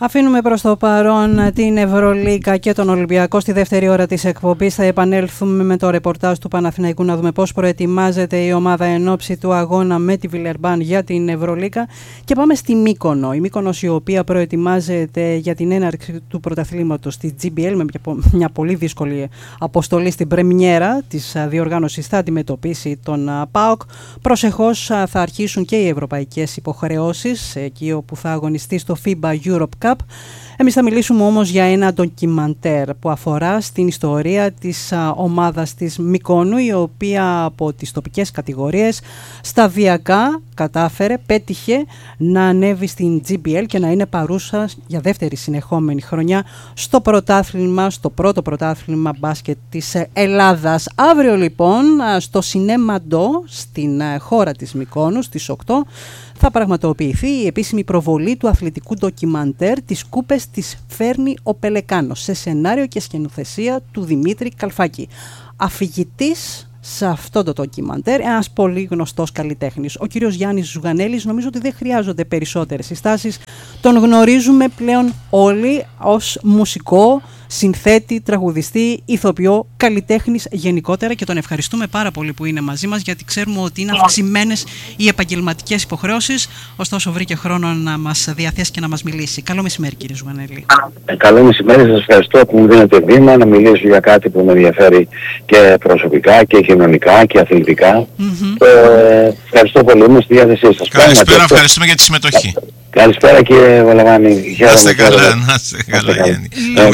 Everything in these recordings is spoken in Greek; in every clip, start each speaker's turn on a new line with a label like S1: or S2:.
S1: Αφήνουμε προς το παρόν την Ευρωλίγκα και τον Ολυμπιακό. Στη δεύτερη ώρα της εκπομπής θα επανέλθουμε με το ρεπορτάζ του Παναθηναϊκού να δούμε πώς προετοιμάζεται η ομάδα εν ώψη του αγώνα με τη Βιλερμπάν για την Ευρωλίγκα. Και πάμε στη Μύκονο. Η Μύκονος, η οποία προετοιμάζεται για την έναρξη του πρωταθλήματος στη GBL με μια πολύ δύσκολη αποστολή στην πρεμιέρα της διοργάνωσης, θα αντιμετωπίσει τον ΠΑΟΚ. Προσεχώς θα αρχίσουν και οι ευρωπαϊκές υποχρεώσεις εκεί όπου θα αγωνιστεί στο FIBA Europe Cup. Εμείς θα μιλήσουμε όμως για ένα ντοκιμαντέρ που αφορά στην ιστορία της ομάδας της Μυκόνου, η οποία από τις τοπικές κατηγορίες σταδιακά πέτυχε να ανέβει στην GBL και να είναι παρούσα για δεύτερη συνεχόμενη χρονιά στο πρώτο πρωτάθλημα μπάσκετ της Ελλάδας. Αύριο λοιπόν στο Σινέμα Ντο στην χώρα της Μυκόνου στις 8 θα πραγματοποιηθεί η επίσημη προβολή του αθλητικού ντοκιμαντέρ «Τις κούπες της φέρνει ο Πελεκάνος» σε σενάριο και σκηνοθεσία του Δημήτρη Καλφάκη. Αφηγητής σε αυτό το ντοκιμαντέρ, ένας πολύ γνωστός καλλιτέχνης, ο κύριος Γιάννης Ζουγανέλης. Νομίζω ότι δεν χρειάζονται περισσότερες συστάσεις. Τον γνωρίζουμε πλέον όλοι ως μουσικό, συνθέτη, τραγουδιστή, ηθοποιό, καλλιτέχνης γενικότερα, και τον ευχαριστούμε πάρα πολύ που είναι μαζί μας, γιατί ξέρουμε ότι είναι αυξημένες οι επαγγελματικές υποχρεώσεις, ωστόσο βρήκε χρόνο να μας διαθέσει και να μας μιλήσει. Καλό μεσημέρι, κύριε Ζουγανέλη. Καλό
S2: μεσημέρι, σας ευχαριστώ που μου δίνετε βήμα να μιλήσω για κάτι που με ενδιαφέρει και προσωπικά και κοινωνικά και αθλητικά. Ευχαριστώ πολύ, είμαι στη διάθεσή σας.
S3: Καλησπέρα, ευχαριστούμε για τη συμμετοχή.
S2: Καλησπέρα κύριε Βαλαβάνη.
S3: Να είστε καλά, να είστε καλά Γιάννη.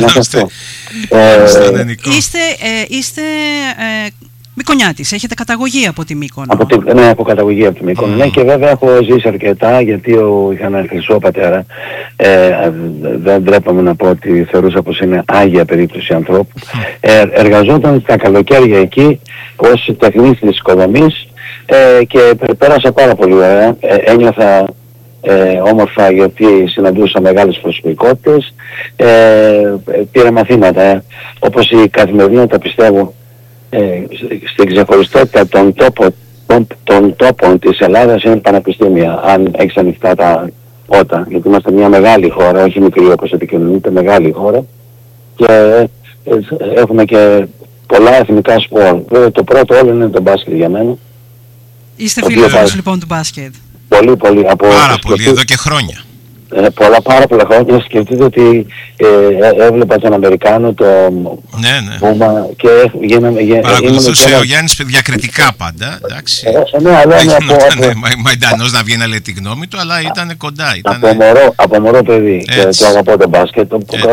S1: Είστε Μικονιάτης, έχετε καταγωγή από τη Μύκονο.
S2: Ναι, έχω καταγωγή από τη Μύκονο. Ναι, και βέβαια έχω ζήσει αρκετά, γιατί είχα ένα χρυσό πατέρα. Δεν ντρέπαμε να πω ότι θεωρούσα πως είναι άγια περίπτωση ανθρώπου. Εργαζόταν τα καλοκαίρια εκεί ως τεχνίτης της οικοδομής και πέρασα πάρα πολύ ωραία. Ένιωθα όμορφα γιατί συναντούσα μεγάλες προσωπικότητες, πήρα μαθήματα όπως η καθημερινότητα, πιστεύω, στην ξεχωριστότητα των τόπων της Ελλάδας είναι πανεπιστήμια, αν έχεις ανοιχτά τα ότα, γιατί είμαστε μια μεγάλη χώρα, όχι μικρή όπως επικοινωνείται, μεγάλη χώρα, και έχουμε και πολλά εθνικά σπορ. Το πρώτο όλο είναι το μπάσκετ για μένα.
S1: Είστε φίλος λοιπόν του μπάσκετ?
S2: Πολύ.
S3: Πάρα πολύ, εδώ και χρόνια.
S2: Πάρα πολλά χρόνια. Σκεφτείτε ότι έβλεπα τον Αμερικάνο, το Πούμα, και
S3: παρακολουθούσε ο Γιάννης διακριτικά πάντα, εντάξει.
S2: Ναι, αλλά
S3: μαϊντανός να βγει να λέει τη γνώμη του, αλλά ήταν κοντά.
S2: Από μωρό παιδί και το αγαπώ το μπάσκετ.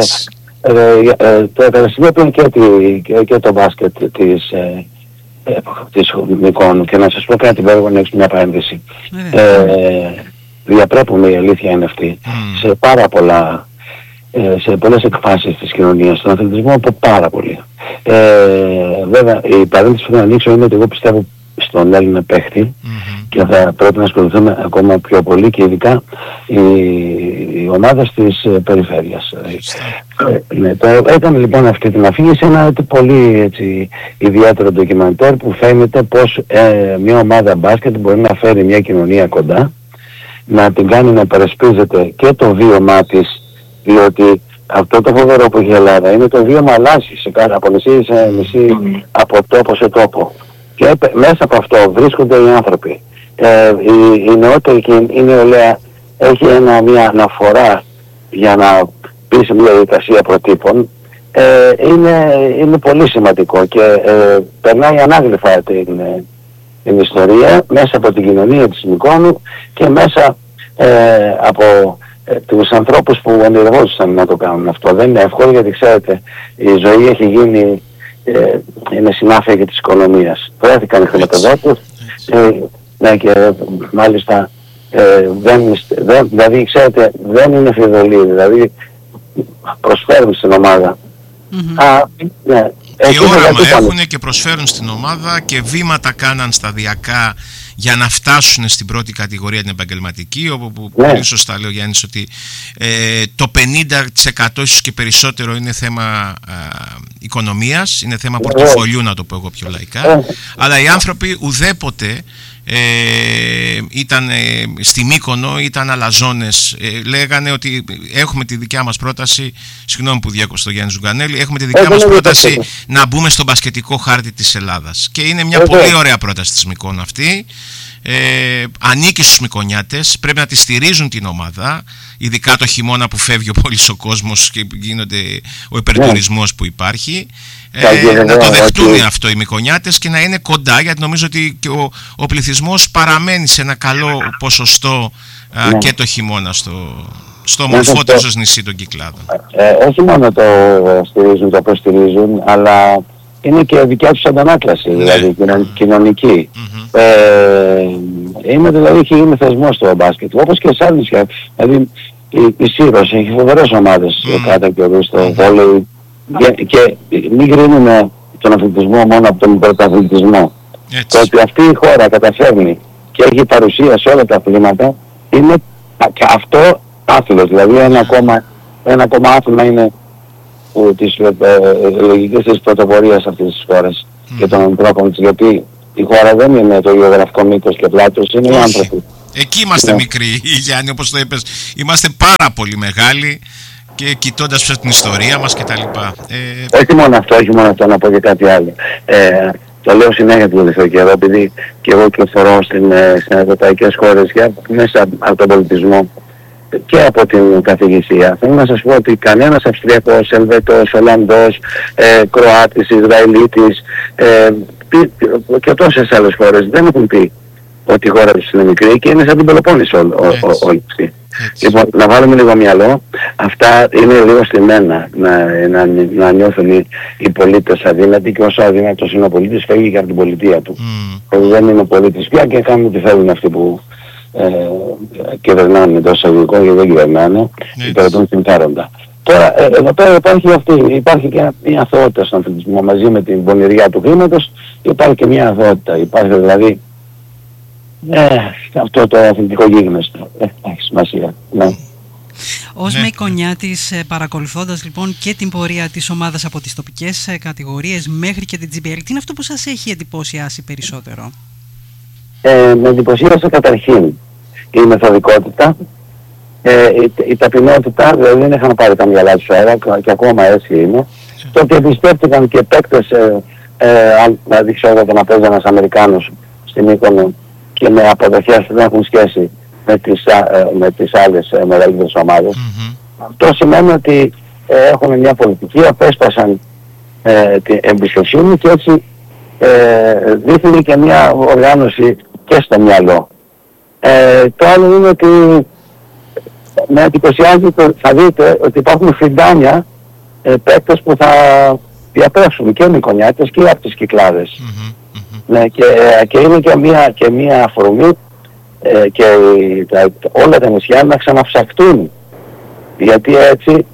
S2: Το καταστημείο και το μπάσκετ της Μυκόνου. Και να σας πω κάτι, βέβαια να έχεις μια παρένθεση. Διαπρέπουμε, η αλήθεια είναι αυτή, σε πάρα πολλά, σε πολλές εκφάσεις της κοινωνίας, στον αθλητισμό από πάρα πολύ. Βέβαια η παρένθεση που θα ανοίξω είναι ότι εγώ πιστεύω στον Έλληνα παίχτη και θα πρέπει να ασχοληθούμε ακόμα πιο πολύ, και ειδικά οι ομάδες της περιφέρειας. Έκανε λοιπόν αυτή την αφήγηση ένα πολύ έτσι ιδιαίτερο ντοκιμαντέρ που φαίνεται πως μια ομάδα μπάσκετ μπορεί να φέρει μια κοινωνία κοντά, να την κάνει να υπερασπίζεται και το βίωμά της, διότι αυτό το φοβερό που έχει η Ελλάδα είναι το βίωμα αλλάζει από νησί σε νησί, από τόπο σε τόπο, και μέσα από αυτό βρίσκονται οι άνθρωποι. Η νεότερη και η νεολαία έχει μια αναφορά για να πει σε μια διαδικασία προτύπων. Είναι πολύ σημαντικό και περνάει ανάγλυφα την ιστορία μέσα από την κοινωνία της Μυκόνου και μέσα από τους ανθρώπους που ονειρευόντουσαν να το κάνουν αυτό. Δεν είναι εύκολο, γιατί ξέρετε η ζωή έχει γίνει, είναι συνάφεια και της οικονομίας. Βρέθηκαν οι χρηματοδότες, ναι, και μάλιστα δηλαδή ξέρετε δεν είναι φιδωλή, δηλαδή προσφέρουν στην ομάδα.
S3: Ναι. Και όραμα έχουν και προσφέρουν στην ομάδα και βήματα κάναν σταδιακά για να φτάσουν στην πρώτη κατηγορία, την επαγγελματική, όπου πολύ σωστά λέει ο Γιάννης ότι το 50% ίσως και περισσότερο είναι θέμα οικονομίας, είναι θέμα πορτοφολιού, να το πω εγώ πιο λαϊκά, αλλά οι άνθρωποι ουδέποτε ήταν στη Μύκονο, ήταν αλαζόνες, λέγανε ότι έχουμε τη δικιά μας πρόταση, συγγνώμη που διάκοψα τον Γιάννη Ζουγκανέλη, έχουμε τη δικιά μας πρόταση να μπούμε στον μπασκετικό χάρτη της Ελλάδας, και είναι μια πολύ ωραία πρόταση της Μυκόνο αυτή. Ανήκει στους Μυκονιάτες, πρέπει να τη στηρίζουν την ομάδα, ειδικά το χειμώνα που φεύγει ο πολύς ο κόσμος και γίνεται ο υπερτουρισμός που υπάρχει. Να το δεχτούν αυτό οι Μυκονιάτες και να είναι κοντά, γιατί νομίζω ότι και ο πληθυσμός παραμένει σε ένα καλό ποσοστό και το χειμώνα στο μορφότερο νησί των Κυκλάδων.
S2: Όχι μόνο το στηρίζουν, το προστηρίζουν, αλλά είναι και δικιά τους αντανάκλαση, δηλαδή κοινωνική. Είναι δηλαδή, έχει γίνει θεσμός στο μπάσκετ, όπως και σε άλλες, δηλαδή η Σύρος έχει φοβερές ομάδες κάτω και εδώ στο βόλεϊ, και μην κρίνουμε τον αθλητισμό μόνο από τον πρωταθλητισμό. Το ότι αυτή η χώρα καταφέρνει και έχει παρουσία σε όλα τα αθλήματα, είναι και αυτό άθλος, δηλαδή ένα ακόμα άθλημα είναι της λογικής της πρωτοπορίας αυτής της χώρας και των ανθρώπων της, γιατί η χώρα δεν είναι το γεωγραφικό μήκος και πλάτος, είναι οι άνθρωποι.
S3: Εκεί είμαστε μικροί, Γιάννη, όπως το είπες, είμαστε πάρα πολύ μεγάλοι, και κοιτώντας την ιστορία μας και τα λοιπά.
S2: Όχι μόνο αυτό, να πω και κάτι άλλο. Το λέω συνέχεια τον τελευταίο καιρό, επειδή και εγώ κυκλοφορώ στις ευρωπαϊκές χώρες μέσα από τον πολιτισμό και από την καθηγησία. Θέλω να σας πω ότι κανένας Αυστριακός, Ελβετός, Ολλανδός, Κροάτης, Ισραηλίτης και τόσες άλλες χώρες δεν έχουν πει ότι η χώρα τους είναι μικρή και είναι σαν την Πελοπόννησο όλοι αυτοί. Λοιπόν, να βάλουμε λίγο μυαλό. Αυτά είναι λίγο στημένα να νιώθουν οι πολίτες αδύνατοι, και όσο αδύνατος είναι ο πολίτης φεύγει και από την πολιτεία του. Δεν είναι ο πολίτης πια και κάνουν τι θέλουν αυτοί που κυβερνάνε εντός εισαγωγικών, γιατί δεν κυβερνάνε, υπηρετούν συμφέροντα. Τώρα, εδώ πέρα υπάρχει και μια αθωότητα στον αθλητισμό, μαζί με την πονηριά του χρήματος, υπάρχει και μια αθωότητα. Υπάρχει δηλαδή αυτό το αθλητικό γίγνεσθο. Έχει σημασία. Ναι.
S1: Ως Μυκονιάτης, παρακολουθώντας λοιπόν και την πορεία της ομάδας από τις τοπικές κατηγορίες μέχρι και την GBL, τι είναι αυτό που σας έχει εντυπωσιάσει περισσότερο?
S2: Με εντυπωσίασε καταρχήν η μεθοδικότητα, η ταπεινότητα, δηλαδή δεν είχαν πάρει τα μυαλά τους αέρα και ακόμα έτσι είναι. Το ότι εμπιστεύτηκαν και παίκτες, δηλαδή ξέρω να παίζει ένας Αμερικάνος στην Μύκονο και με αποδοχές που δεν έχουν σχέση με τις άλλες μεγαλύτερες ομάδες. Αυτό σημαίνει ότι έχουν μια πολιτική, απέσπασαν την εμπιστοσύνη και έτσι δείχνει και μια οργάνωση και στο μυαλό. Το άλλο είναι ότι με εντυπωσιάζει, θα δείτε ότι υπάρχουν φιντάνια παίκτες που θα διαπρέψουν και Μυκονιάτες και από τις Κυκλάδες. Ναι, και είναι και μια αφορμή και όλα τα νησιά να ξαναψαχτούν, γιατί έτσι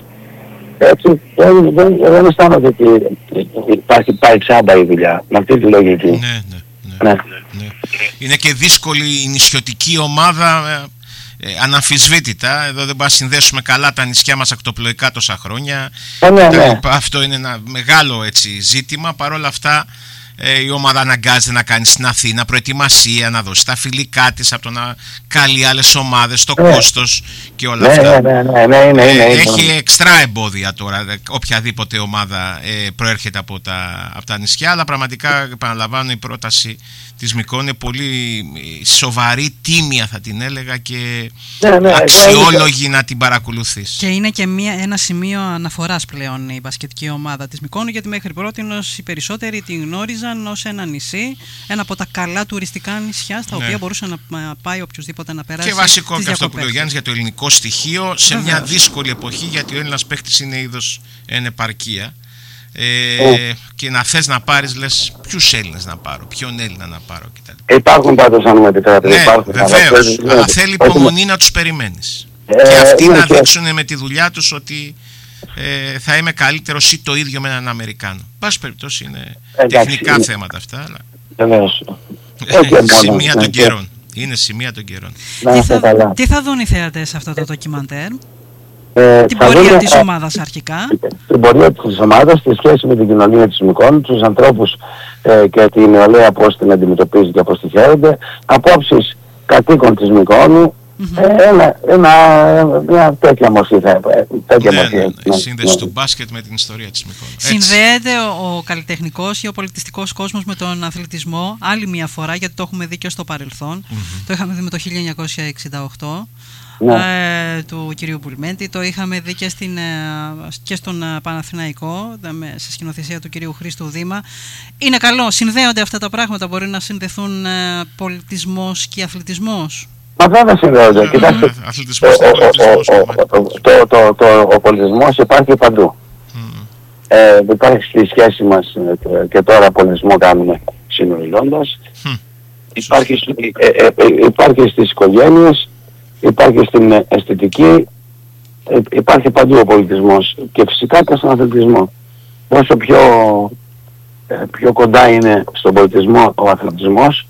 S2: δεν αισθάνονται ότι πάει ξάμπα η δουλειά με αυτή τη λογική.
S3: Ναι. Είναι και δύσκολη η νησιωτική ομάδα, αναμφισβήτητα. Εδώ δεν μπορούμε να συνδέσουμε καλά τα νησιά μας ακτοπλοϊκά τόσα χρόνια. Αυτό είναι ένα μεγάλο ζήτημα. Παρ' όλα αυτά η ομάδα αναγκάζεται να κάνει στην Αθήνα προετοιμασία, να δώσει τα φιλικά της από το να καλεί άλλες ομάδες, το κόστος και όλα αυτά. Έχει εξτρά εμπόδια τώρα οποιαδήποτε ομάδα προέρχεται από τα νησιά, αλλά πραγματικά, επαναλαμβάνω, η πρόταση της Μυκόνο είναι πολύ σοβαρή, τίμια θα την έλεγα, και αξιόλογη να την παρακολουθείς.
S1: Και είναι και ένα σημείο αναφοράς πλέον η μπασκετική ομάδα της Μυκόνο, γιατί μέχρι πρότινος οι περισσότεροι την γνώριζαν ως ένα νησί, ένα από τα καλά τουριστικά νησιά στα οποία μπορούσε να πάει οποιοδήποτε να περάσει.
S3: Και βασικό και αυτό που λέει ο Γιάννης για το ελληνικό στοιχείο σε μια δύσκολη εποχή, γιατί ο Έλληνας παίκτης είναι είδος εν επαρκεία. Και να θες να πάρεις, λες ποιους Έλληνες να πάρω, ποιον Έλληνα να πάρω κτλ.
S2: Υπάρχουν πάντως, αν με επιτρέπετε.
S3: Βεβαίως, αλλά θέλει υπομονή να τους περιμένεις. Και αυτοί να δείξουν με τη δουλειά τους ότι θα είμαι καλύτερος ή το ίδιο με έναν Αμερικάνο. Πάση περιπτώσει είναι τεχνικά θέματα αυτά, αλλά σημεία των καιρών. Είναι σημεία των καιρών.
S1: Τι θα δουν οι θεατές σε αυτό το ντοκιμαντέρ? Την πορεία της ομάδας αρχικά.
S2: Την πορεία της ομάδας, τη σχέση με την κοινωνία της Μυκόνου, τους ανθρώπους και την νεολαία, πώς την αντιμετωπίζει και πώς τη χαίρονται, απόψεις κατοίκων της Μυκόνου. Μια τέτοια μορφή
S3: η σύνδεση του μπάσκετ με την ιστορία της Μυκόνου.
S1: Συνδέεται ο καλλιτεχνικός ή ο πολιτιστικός κόσμος με τον αθλητισμό άλλη μια φορά, γιατί το έχουμε δει και στο παρελθόν. Το είχαμε δει με το 1968 του κυρίου Μπουλμέντη, το είχαμε δει και στον Παναθηναϊκό σε σκηνοθεσία του κυρίου Χρήστου Δήμα. Είναι καλό, συνδέονται αυτά τα πράγματα, μπορεί να συνδεθούν πολιτισμός και αθλητισμός.
S2: Μα δεν συνδέονται. Κοιτάξτε, ο πολιτισμός υπάρχει παντού. Υπάρχει στη σχέση μας και τώρα πολιτισμό κάνουμε συνομιλώντας. Υπάρχει στις οικογένειες, υπάρχει στην αισθητική, υπάρχει παντού ο πολιτισμός και φυσικά και στον αθλητισμό. Όσο πιο κοντά είναι στον πολιτισμό ο αθλητισμός,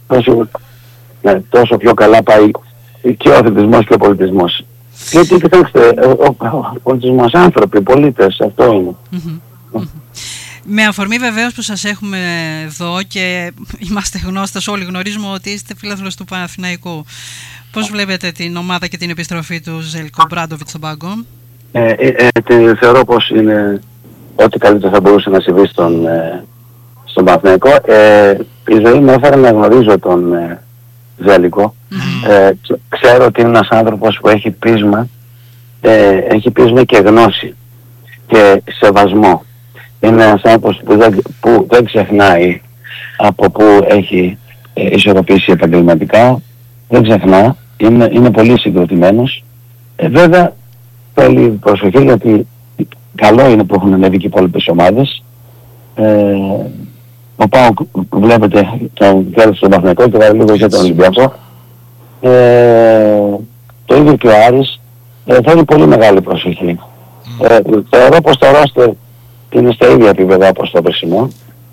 S2: τόσο πιο καλά πάει και ο αθλητισμός και ο πολιτισμός. Γιατί κοιτάξτε, ο πολιτισμός, άνθρωποι, πολίτες, αυτό είναι.
S1: Με αφορμή βεβαίως που σας έχουμε εδώ και είμαστε γνώστες, όλοι γνωρίζουμε ότι είστε φίλαθλος του Παναθηναϊκού. Πώς βλέπετε την ομάδα και την επιστροφή του Ζέλκο Μπράντοβιτς στον πάγκο?
S2: Θεωρώ πως είναι ό,τι καλύτερο θα μπορούσε να συμβεί στον Παναθηναϊκό. Η ζωή μου έφερε να γνωρίζω τον Ζέλικο. Ξέρω ότι είναι ένας άνθρωπος που έχει πείσμα και γνώση και σεβασμό. Είναι ένας άνθρωπος που δεν ξεχνάει από που έχει ισορροπήσει επαγγελματικά, δεν ξεχνά, είναι πολύ συγκροτημένος. Βέβαια θέλει προσοχή, γιατί καλό είναι που έχουν ανέβει και οι υπόλοιπες ομάδες. Ο ΠΑΟΚ βλέπετε τον κέρδισε στον Παναθηναϊκό και βάλει λίγο για τον Ολυμπιακό. Το ίδιο και ο Άρης θέλει πολύ μεγάλη προσοχή. Θεωρώ πως το ρόστερ είναι στα ίδια επίπεδα όπως το περσινό.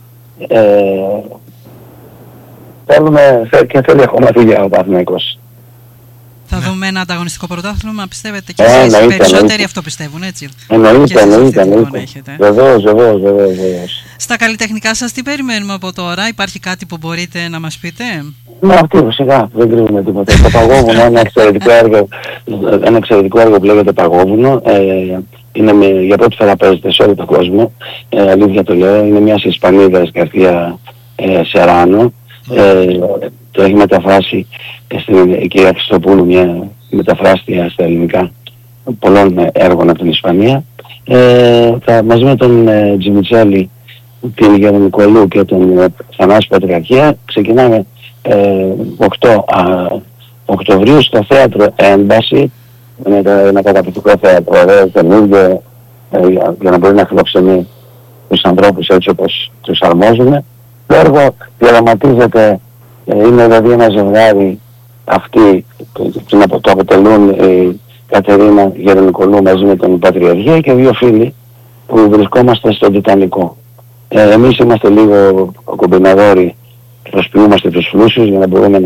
S2: Θέλει ακόμα δουλειά ο Παναθηναϊκός.
S1: Θα δούμε ένα ανταγωνιστικό πρωτάθλημα, πιστεύετε, και εσείς οι περισσότεροι αυτό πιστεύουν, έτσι?
S2: Εννοείται. Βεβαίως.
S1: Στα καλλιτεχνικά σας τι περιμένουμε από τώρα? Υπάρχει κάτι που μπορείτε να μας πείτε?
S2: Αυτό σιγά, δεν κρύβουμε τίποτα. Το Παγόβουνο, ένα εξαιρετικό έργο που λέγεται Παγόβουνο. Είναι για πρώτη φορά παίζεται σε όλο τον κόσμο. Αλήθεια το λέω, είναι μιας Ισπανίδας, Γκαρθία Σεράνο. Το έχει μεταφράσει η κυρία Χριστοπούλου, μια μεταφράστρια στα ελληνικά πολλών έργων από την Ισπανία. Μαζί με τον Τζιμιτσέλη, την Γερονικολού και τον Θανάση Πατριακία ξεκινάμε 8 Οκτωβρίου στο θέατρο Ένταση. Είναι ένα καταπληκτικό θέατρο, ωραίο καινούργιο, για να μπορεί να φιλοξενεί τους ανθρώπους έτσι όπως τους αρμόζουν. Το έργο διαδραματίζεται, είναι δηλαδή ένα ζευγάρι, αυτοί το αποτελούν η Κατερίνα Γερονικολού μαζί με τον Πατριεργία και δύο φίλοι που βρισκόμαστε στον Τιτανικό. Εμείς είμαστε λίγο κομπιναδόροι, προσποιούμαστε τους φλούσιους για να μπορούμε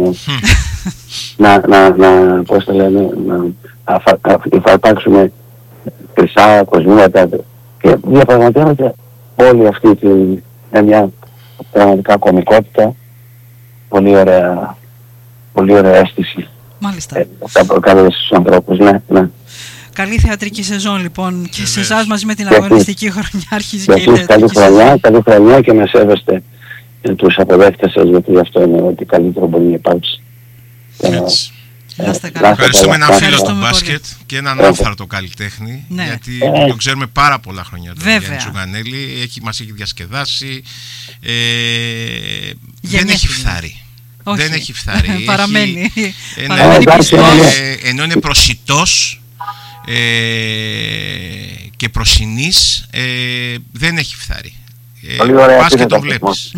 S2: να πώς το λένε, να υφαρπάξουμε χρυσά κοσμήματα και διαπραγματεύεται όλη αυτή μια πραγματικά κωμικότητα, πολύ ωραία αίσθηση.
S1: Μάλιστα.
S2: Θα προκαλέσει στους ανθρώπους, ναι.
S1: Καλή θεατρική σεζόν λοιπόν και σε εσάς μαζί με την αγωνιστική χρονιά αρχίζει και η θεατρική
S2: καλή χρονιά και να σέβεστε τους αποδέχτες σας, γιατί αυτό είναι ότι καλύτερο μπορεί να υπάρξει.
S3: Ευχαριστούμε έναν φίλο του μπάσκετ και έναν άφθαρτο καλλιτέχνη, γιατί το ξέρουμε πάρα πολλά χρόνια τον Γιάννη Τσουγανέλη, μας έχει διασκεδάσει, δεν έχει φθάρει. Δεν έχει φθάρει.
S1: Παραμένει.
S3: Ενώ είναι προσιτός και προσινής, δεν έχει φθάρει. Πας και τον βλέπεις.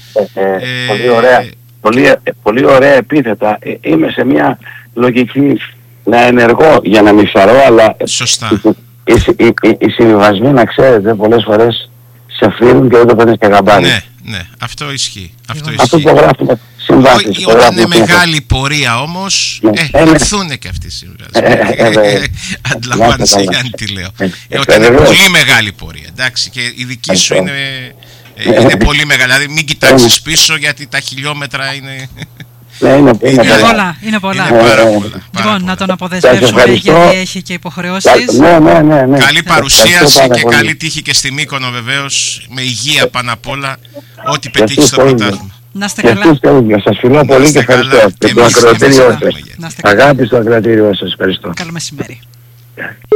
S2: Πολύ ωραία επίθετα. Είμαι σε μια λογική να ενεργώ για να μην φθαρώ, αλλά
S3: σωστά.
S2: Οι συμβιβασμοί, να ξέρετε, πολλές φορές σε φύρουν και δεν το παίρνεις και γαμπάρι.
S3: Ναι, αυτό ισχύει.
S2: Αυτό που γράφουμε
S3: Όταν είναι μεγάλη πορεία όμως, έρθουν και αυτοί σήμερα. Αντιλαμβάνεσαι, Γιάννη, τι λέω. Όταν είναι πολύ μεγάλη πορεία, εντάξει, και η δική σου είναι πολύ μεγάλη. Δηλαδή μην κοιτάξεις πίσω, γιατί τα χιλιόμετρα είναι...
S1: Είναι πολλά.
S3: Λοιπόν,
S1: να τον αποδεσμεύσουμε, γιατί έχει και υποχρεώσεις.
S2: Ναι.
S3: Καλή παρουσίαση και καλή τύχη και στη Μύκονο, βεβαίως, με υγεία πάνω απ' όλα, ό,τι πετύχει στο πρωτάθλημα.
S1: Να είστε καλά.
S2: Σας φιλώ πολύ και ευχαριστώ. Και το ακροατήριό σας. Αγάπη στο ακροατήριό σας. Ευχαριστώ.
S1: Καλό μεσημέρι.